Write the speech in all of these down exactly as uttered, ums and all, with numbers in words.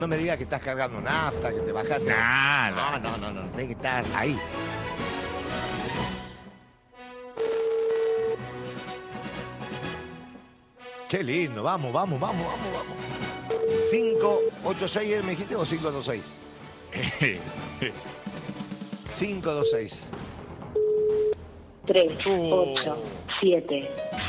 No me digas que estás cargando nafta, que te bajaste. Nada. No, no, no, no. Tienes que estar ahí. Qué lindo. Vamos, vamos, vamos, vamos, vamos. cinco ocho seis, ¿me dijiste? ¿O cinco dos seis? cinco dos seis. tres, Oh. ocho, siete.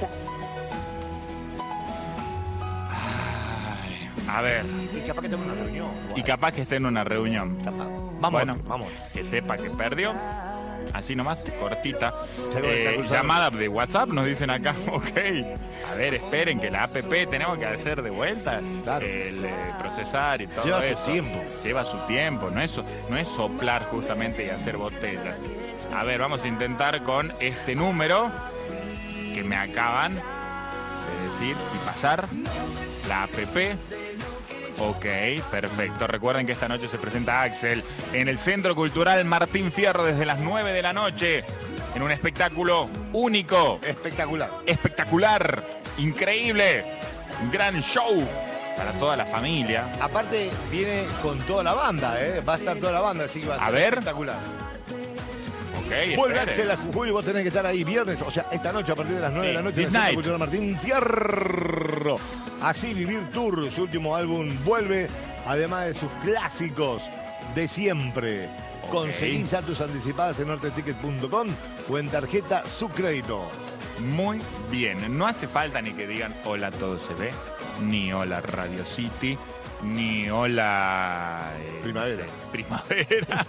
Ay, a ver, Y capaz que tengo una reunión. y capaz que esté en una reunión. Capaz. Vamos, Bueno, vamos. que sepa que perdió. Así nomás, cortita. Tengo que Eh, estar cruzado. llamada de WhatsApp, nos dicen acá, ok. A ver, esperen que la app tenemos que hacer de vuelta. Claro. El eh, procesar y todo Lleva su eso. tiempo. Lleva su tiempo, no es, no es soplar justamente y hacer botellas. A ver, vamos a intentar con este número que me acaban de decir y pasar. La app. Ok, perfecto. Recuerden que esta noche se presenta Axel en el Centro Cultural Martín Fierro desde las nueve de la noche en un espectáculo único, Espectacular. espectacular, increíble, un gran show para toda la familia. Aparte, viene con toda la banda, ¿eh? Va a estar toda la banda, así que va a A estar ver. espectacular. Ok, Vuelve espere. Axel a Jujuy y vos tenés que estar ahí viernes, o sea, esta noche a partir de las nueve Sí, de la noche en el this Centro night. Cultural Martín Fierro. Así Vivir Tour, su último álbum, vuelve, además de sus clásicos de siempre. Ok. Conseguís ya tus anticipadas en norteticket punto com o en tarjeta su crédito. Muy bien, no hace falta ni que digan hola todo se ve, ni hola Radio City, ni hola eh, Primavera. no sé, primavera.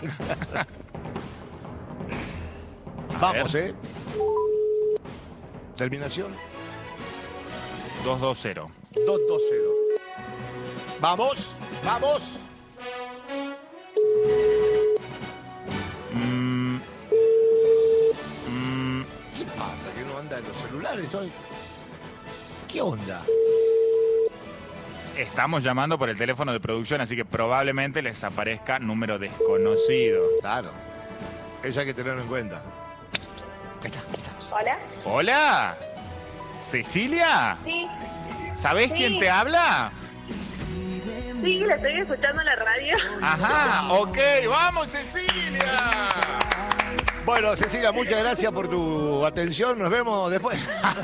A Vamos, ver. ¿eh? Terminación dos dos cero. dos dos cero. Vamos, vamos. Mm, mm, ¿Qué pasa? ¿Que no anda en los celulares hoy? ¿Qué onda? estamos llamando por el teléfono de producción, así que probablemente les aparezca número desconocido. Claro. Eso hay que tenerlo en cuenta. Ahí está, ahí está. Hola. Hola, Cecilia, Sí, ¿sabés Sí. quién te habla? sí, la estoy escuchando en la radio. Ajá, ok, vamos Cecilia. Bueno, Cecilia, muchas gracias por tu atención. Nos vemos después.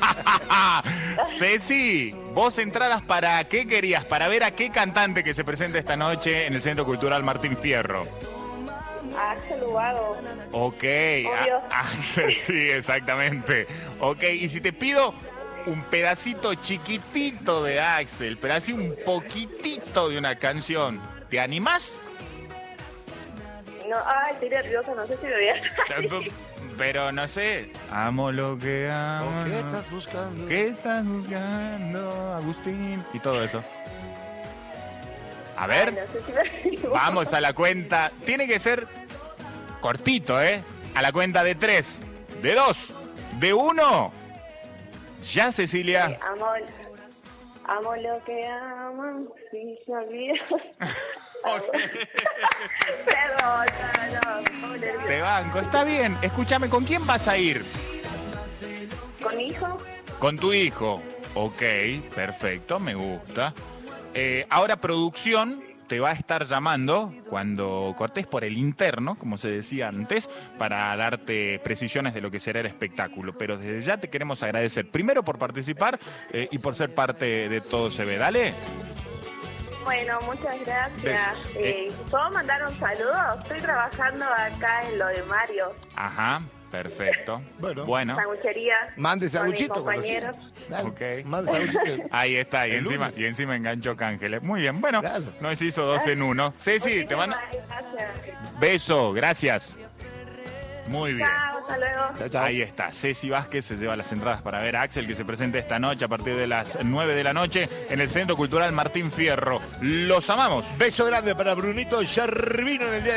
Ceci, vos entradas para qué querías, para ver a qué cantante que se presenta esta noche en el Centro Cultural Martín Fierro. Axel Ubago. Ok, Obvio. a- Axel, sí, exactamente. Ok, y si te pido un pedacito chiquitito de Axel, pero así un poquitito de una canción, ¿te animás? No, ay, estoy nerviosa, no sé si me voy a... Pero no sé. Amo lo que amo. ¿Qué estás buscando? ¿Qué estás buscando, Agustín? Y todo eso. A ver, Ay, no sé si me animo. vamos a la cuenta. Tiene que ser cortito, ¿eh? A la cuenta de tres, de dos, de uno. Ya, Cecilia. Amo, amo lo que amo, si se olvida. Perdón, no, no, no, nerviosa. Te banco, está bien. Escúchame, ¿con quién vas a ir? ¿Con mi hijo? Con tu hijo. Ok, perfecto, me gusta. Eh, ahora producción te va a estar llamando cuando cortes por el interno, como se decía antes, para darte precisiones de lo que será el espectáculo. Pero desde ya te queremos agradecer, primero por participar eh, y por ser parte de Todo Se Ve. Dale. Bueno, muchas gracias. Besos. Eh, ¿Puedo mandar un saludo? Estoy trabajando acá en lo de Mario, Ajá, perfecto. Bueno. Bueno, sanguchería. Mande con mis sanguchito. cuando compañeros. quiera. Dale, Ok. mande sanguchito. ahí está, y El encima, lunes. y encima enganchó Cángeles. Muy bien, bueno, Claro. nos hizo dos en uno. Ceci, te mando Muchísimas gracias. beso, gracias. Muy bien. Chao, hasta luego. Chao, chao. Ahí está, Ceci Vázquez se lleva las entradas para ver a Axel, que se presenta esta noche a partir de las nueve de la noche en el Centro Cultural Martín Fierro. Los amamos. Beso grande para Brunito Yervino en el día de